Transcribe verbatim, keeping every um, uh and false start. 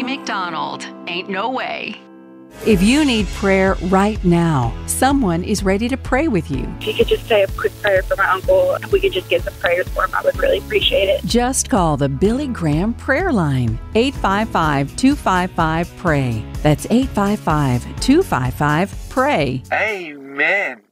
McDonald. Ain't no way. If you need prayer right now, someone is ready to pray with you. If you could just say a quick prayer for my uncle, if we could just get some prayers for him, I would really appreciate it. Just call the Billy Graham Prayer Line, eight five five, two five five, P R A Y. That's eight five five, two five five, P R A Y. Amen.